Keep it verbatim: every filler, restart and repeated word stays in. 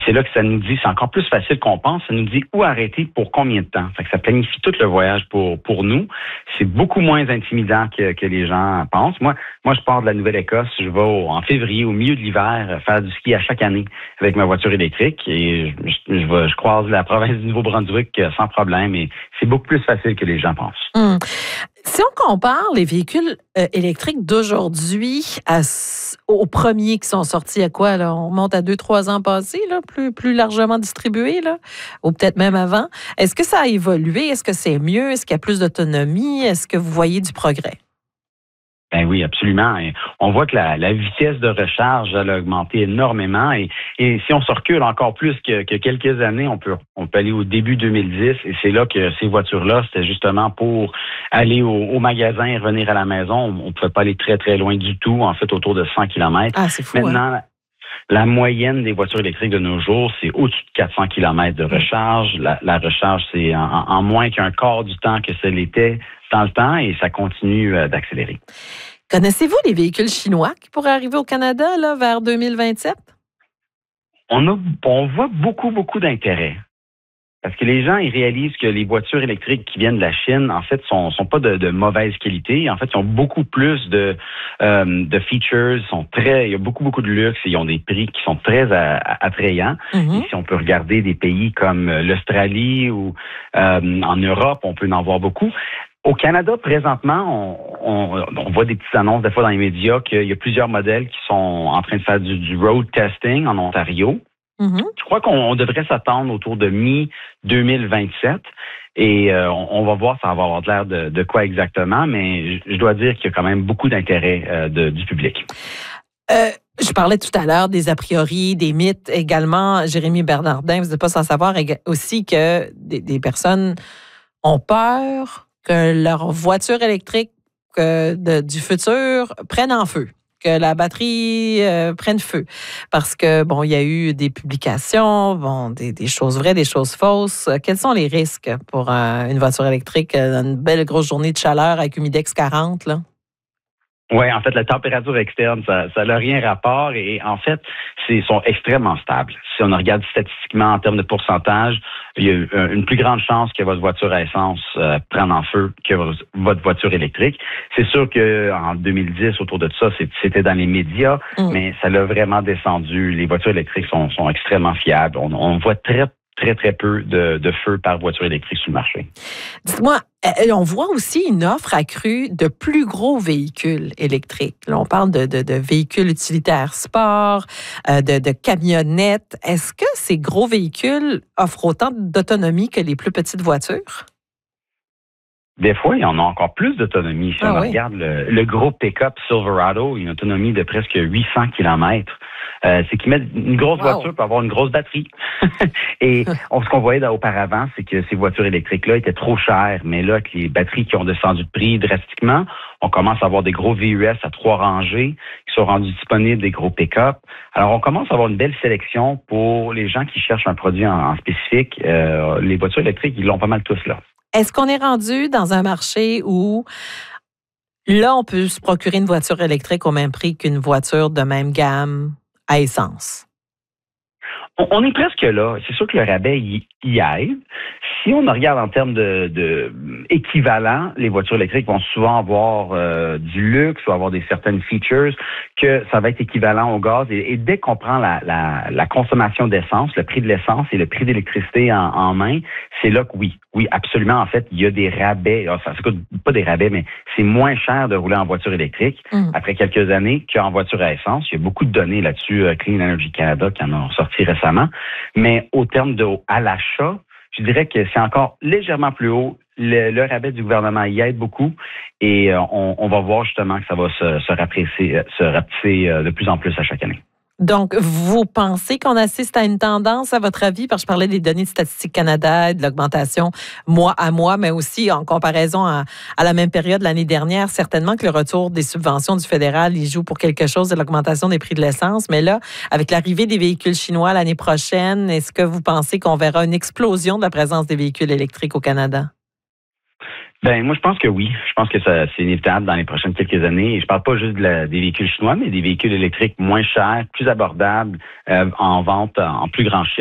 c'est là que ça nous dit, c'est encore plus facile qu'on pense, ça nous dit où arrêter pour combien de temps. Fait que ça planifie tout le voyage pour pour nous. C'est beaucoup moins intimidant que, que les gens pensent. Moi, moi, je pars de la Nouvelle-Écosse, je vais au, en février, au milieu de l'hiver, faire du ski à chaque année avec ma voiture électrique et je, je, je, vais, je croise la province du Nouveau-Brunswick sans problème et c'est beaucoup plus facile que les gens pensent. Hum. Si on compare les véhicules euh, électriques d'aujourd'hui à, aux premiers qui sont sortis à quoi? Là? On remonte à deux, trois ans passés, là, plus, plus largement distribués, là, ou peut-être même avant. Est-ce que ça a évolué? Est-ce que c'est mieux? Est-ce qu'il y a plus d'autonomie? Est-ce que vous voyez du progrès? Ben oui, absolument. Et on voit que la, la vitesse de recharge elle a augmenté énormément. Et, et si on se recule encore plus que, que quelques années, on peut on peut aller au début deux mille dix. Et c'est là que ces voitures-là, c'était justement pour aller au, au magasin et revenir à la maison. On ne pouvait pas aller très, très loin du tout. En fait, autour de cent kilomètres. Ah, c'est fou, Maintenant, hein? La moyenne des voitures électriques de nos jours, c'est au-dessus de quatre cents kilomètres de recharge. La, la recharge, c'est en, en moins qu'un quart du temps que ce l'était dans le temps et ça continue euh, d'accélérer. Connaissez-vous les véhicules chinois qui pourraient arriver au Canada là, vers deux mille vingt-sept? On, a, on voit beaucoup, beaucoup d'intérêt. Parce que les gens, ils réalisent que les voitures électriques qui viennent de la Chine, en fait, sont, sont pas de, de mauvaise qualité. En fait, ils ont beaucoup plus de, euh, de features, sont très, il y a beaucoup, beaucoup de luxe et ils ont des prix qui sont très a, a, attrayants. Mm-hmm. Et si on peut regarder des pays comme l'Australie ou euh, en Europe, on peut en voir beaucoup. Au Canada, présentement, on, on, on voit des petites annonces des fois dans les médias qu'il y a plusieurs modèles qui sont en train de faire du, du road testing en Ontario. Mm-hmm. Je crois qu'on devrait s'attendre autour de mi deux mille vingt-sept et euh, on, on va voir, ça va avoir l'air de, de quoi exactement, mais je, je dois dire qu'il y a quand même beaucoup d'intérêt euh, de, du public. Euh, je parlais tout à l'heure des a priori, des mythes également. Jérémy Bernardin, vous n'êtes pas sans savoir aussi que des, des personnes ont peur que leur voiture électrique euh, de, du futur prenne en feu, que la batterie euh, prenne feu. Parce que, bon, il y a eu des publications, bon, des, des choses vraies, des choses fausses. Quels sont les risques pour euh, une voiture électrique dans une belle grosse journée de chaleur avec Humidex quarante, là? Oui, en fait, la température externe, ça ça n'a rien rapport et en fait, ils sont extrêmement stables. Si on regarde statistiquement en termes de pourcentage, il y a une plus grande chance que votre voiture à essence euh, prenne en feu que votre voiture électrique. C'est sûr qu'en deux mille dix, autour de ça, c'était dans les médias, mmh. mais ça l'a vraiment descendu. Les voitures électriques sont, sont extrêmement fiables. On, on voit très très, très peu de, de feu par voiture électrique sur le marché. Dites-moi, on voit aussi une offre accrue de plus gros véhicules électriques. Là, on parle de, de, de véhicules utilitaires sport, euh, de, de camionnettes. Est-ce que ces gros véhicules offrent autant d'autonomie que les plus petites voitures? Des fois, il y en a encore plus d'autonomie. Si ah on oui. regarde le, le gros pick-up Silverado, il y a une autonomie de presque huit cents kilomètres. Euh, c'est qu'ils mettent une grosse wow. voiture pour avoir une grosse batterie. Et on, ce qu'on voyait auparavant, c'est que ces voitures électriques-là étaient trop chères. Mais là, avec les batteries qui ont descendu de prix drastiquement, on commence à avoir des gros V U S à trois rangées qui sont rendus disponibles, des gros pick-up. Alors, on commence à avoir une belle sélection pour les gens qui cherchent un produit en, en spécifique. Euh, les voitures électriques, ils l'ont pas mal tous là. Est-ce qu'on est rendu dans un marché où là, on peut se procurer une voiture électrique au même prix qu'une voiture de même gamme à essence? On est presque là. C'est sûr que le rabais y, y aide. Si on regarde en termes de, de équivalent, les voitures électriques vont souvent avoir euh, du luxe ou avoir des certaines features que ça va être équivalent au gaz. Et, et dès qu'on prend la, la, la consommation d'essence, le prix de l'essence et le prix d'électricité en, en main, c'est là que oui, oui, absolument. En fait, il y a des rabais. Alors, ça ne coûte pas des rabais, mais c'est moins cher de rouler en voiture électrique mmh. après quelques années qu'en voiture à essence. Il y a beaucoup de données là-dessus. Clean Energy Canada qui en ont sorti récemment. Mais au terme de à l'achat, je dirais que c'est encore légèrement plus haut. Le, le rabais du gouvernement y aide beaucoup et euh, on, on va voir justement que ça va se, se rapetisser, se rapetisser de plus en plus à chaque année. Donc, vous pensez qu'on assiste à une tendance, à votre avis, parce que je parlais des données de Statistique Canada et de l'augmentation mois à mois, mais aussi en comparaison à, à la même période l'année dernière, certainement que le retour des subventions du fédéral, il joue pour quelque chose de l'augmentation des prix de l'essence. Mais là, avec l'arrivée des véhicules chinois l'année prochaine, est-ce que vous pensez qu'on verra une explosion de la présence des véhicules électriques au Canada? Ben moi je pense que oui. Je pense que ça c'est inévitable dans les prochaines quelques années. Et je parle pas juste de la, des véhicules chinois, mais des véhicules électriques moins chers, plus abordables, euh, en vente en, en plus grand chiffre.